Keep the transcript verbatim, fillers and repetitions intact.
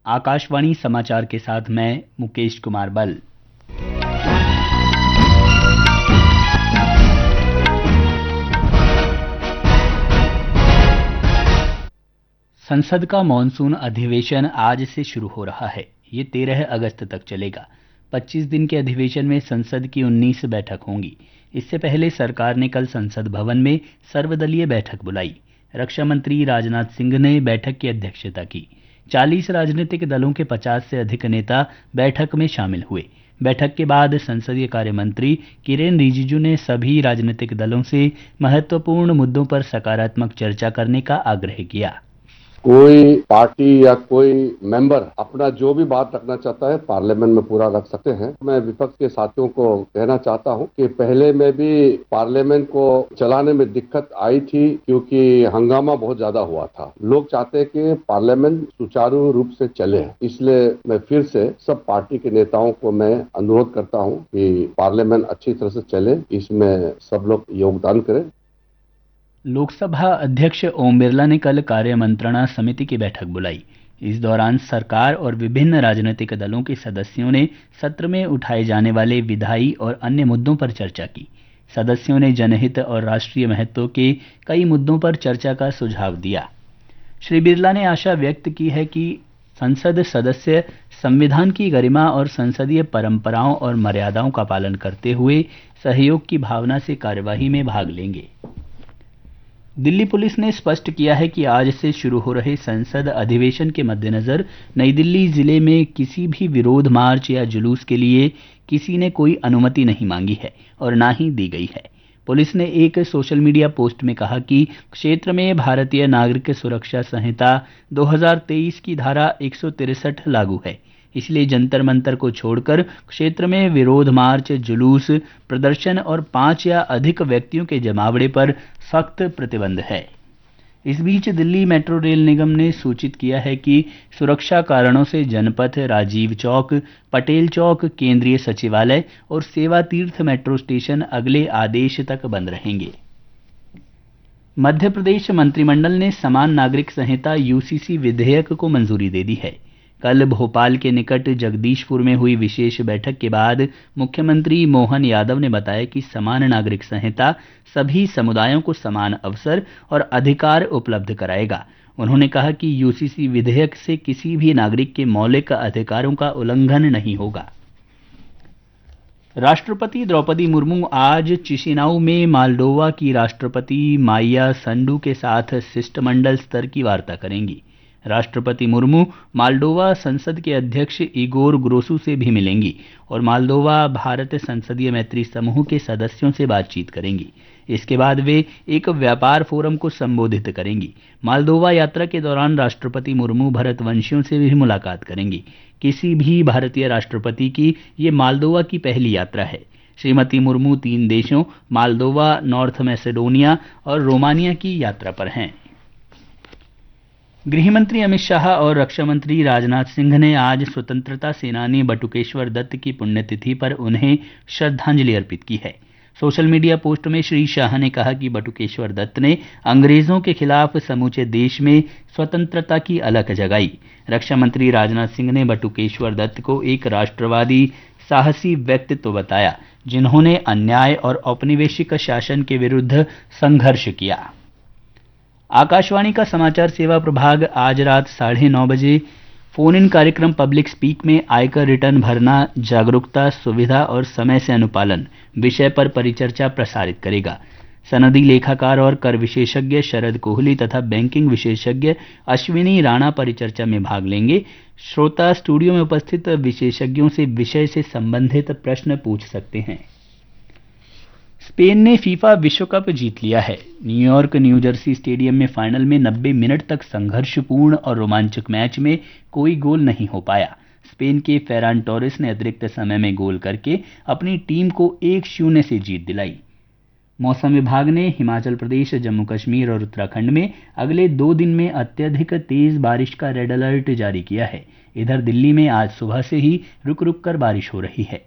आकाशवाणी समाचार के साथ मैं मुकेश कुमार बल। संसद का मॉनसून अधिवेशन आज से शुरू हो रहा है। ये तेरह अगस्त तक चलेगा। पच्चीस दिन के अधिवेशन में संसद की उन्नीस बैठक होंगी। इससे पहले सरकार ने कल संसद भवन में सर्वदलीय बैठक बुलाई। रक्षा मंत्री राजनाथ सिंह ने बैठक की अध्यक्षता की। चालीस राजनीतिक दलों के पचास से अधिक नेता बैठक में शामिल हुए। बैठक के बाद संसदीय कार्य मंत्री किरेन रिजिजू ने सभी राजनीतिक दलों से महत्वपूर्ण मुद्दों पर सकारात्मक चर्चा करने का आग्रह किया। कोई पार्टी या कोई मेंबर अपना जो भी बात रखना चाहता है पार्लियामेंट में पूरा रख सकते हैं। मैं विपक्ष के साथियों को कहना चाहता हूं कि पहले में भी पार्लियामेंट को चलाने में दिक्कत आई थी क्योंकि हंगामा बहुत ज्यादा हुआ था। लोग चाहते हैं कि पार्लियामेंट सुचारू रूप से चले, इसलिए मैं फिर से सब पार्टी के नेताओं को मैं अनुरोध करता हूं कि पार्लियामेंट अच्छी तरह से चले, इसमें सब लोग योगदान करें। लोकसभा अध्यक्ष ओम बिरला ने कल कार्य मंत्रणा समिति की बैठक बुलाई। इस दौरान सरकार और विभिन्न राजनीतिक दलों के सदस्यों ने सत्र में उठाए जाने वाले विधायी और अन्य मुद्दों पर चर्चा की। सदस्यों ने जनहित और राष्ट्रीय महत्व के कई मुद्दों पर चर्चा का सुझाव दिया। श्री बिरला ने आशा व्यक्त की है कि संसद सदस्य संविधान की गरिमा और संसदीय परंपराओं और मर्यादाओं का पालन करते हुए सहयोग की भावना से कार्यवाही में भाग लेंगे। दिल्ली पुलिस ने स्पष्ट किया है कि आज से शुरू हो रहे संसद अधिवेशन के मद्देनजर नई दिल्ली जिले में किसी भी विरोध मार्च या जुलूस के लिए किसी ने कोई अनुमति नहीं मांगी है और ना ही दी गई है। पुलिस ने एक सोशल मीडिया पोस्ट में कहा कि क्षेत्र में भारतीय नागरिक सुरक्षा संहिता दो हज़ार तेईस की धारा एक सौ तिरसठ लागू है, इसलिए जंतर मंतर को छोड़कर क्षेत्र में विरोध मार्च, जुलूस, प्रदर्शन और पांच या अधिक व्यक्तियों के जमावड़े पर सख्त प्रतिबंध है। इस बीच दिल्ली मेट्रो रेल निगम ने सूचित किया है कि सुरक्षा कारणों से जनपथ, राजीव चौक, पटेल चौक, केंद्रीय सचिवालय और सेवा तीर्थ मेट्रो स्टेशन अगले आदेश तक बंद रहेंगे। मध्य प्रदेश मंत्रिमंडल ने समान नागरिक संहिता यूसीसी विधेयक को मंजूरी दे दी है। कल भोपाल के निकट जगदीशपुर में हुई विशेष बैठक के बाद मुख्यमंत्री मोहन यादव ने बताया कि समान नागरिक संहिता सभी समुदायों को समान अवसर और अधिकार उपलब्ध कराएगा। उन्होंने कहा कि यूसीसी विधेयक से किसी भी नागरिक के मौलिक अधिकारों का उल्लंघन नहीं होगा। राष्ट्रपति द्रौपदी मुर्मू आज चिशिनाऊ में मालडोवा की राष्ट्रपति माइया संडू के साथ शिष्टमंडल स्तर की वार्ता करेंगी। राष्ट्रपति मुर्मू मालडोवा संसद के अध्यक्ष इगोर ग्रोसू से भी मिलेंगी और मालडोवा भारत संसदीय मैत्री समूह के सदस्यों से बातचीत करेंगी। इसके बाद वे एक व्यापार फोरम को संबोधित करेंगी। मालडोवा यात्रा के दौरान राष्ट्रपति मुर्मू भारतवंशियों से भी मुलाकात करेंगी। किसी भी भारतीय राष्ट्रपति की ये मालडोवा की पहली यात्रा है। श्रीमती मुर्मू तीन देशों मालडोवा, नॉर्थ मैसेडोनिया और रोमानिया की यात्रा पर हैं। गृहमंत्री अमित शाह और रक्षा मंत्री राजनाथ सिंह ने आज स्वतंत्रता सेनानी बटुकेश्वर दत्त की पुण्यतिथि पर उन्हें श्रद्धांजलि अर्पित की है। सोशल मीडिया पोस्ट में श्री शाह ने कहा कि बटुकेश्वर दत्त ने अंग्रेजों के खिलाफ समूचे देश में स्वतंत्रता की अलख जगाई। रक्षा मंत्री राजनाथ सिंह ने बटुकेश्वर दत्त को एक राष्ट्रवादी साहसी व्यक्तित्व बताया, जिन्होंने अन्याय और औपनिवेशिक शासन के विरुद्ध संघर्ष किया। आकाशवाणी का समाचार सेवा प्रभाग आज रात साढ़े नौ बजे फोन इन कार्यक्रम पब्लिक स्पीक में आयकर रिटर्न भरना, जागरूकता, सुविधा और समय से अनुपालन विषय पर परिचर्चा प्रसारित करेगा। सनदी लेखाकार और कर विशेषज्ञ शरद कोहली तथा बैंकिंग विशेषज्ञ अश्विनी राणा परिचर्चा में भाग लेंगे। श्रोता स्टूडियो में उपस्थित विशेषज्ञों से विषय से संबंधित प्रश्न पूछ सकते हैं। स्पेन ने फीफा विश्व कप जीत लिया है। न्यूयॉर्क न्यू जर्सी स्टेडियम में फाइनल में नब्बे मिनट तक संघर्षपूर्ण और रोमांचक मैच में कोई गोल नहीं हो पाया। स्पेन के फेरान टोरेस ने अतिरिक्त समय में गोल करके अपनी टीम को एक शून्य से जीत दिलाई। मौसम विभाग ने हिमाचल प्रदेश, जम्मू कश्मीर और उत्तराखंड में अगले दो दिन में अत्यधिक तेज बारिश का रेड अलर्ट जारी किया है। इधर दिल्ली में आज सुबह से ही रुक रुक कर बारिश हो रही है।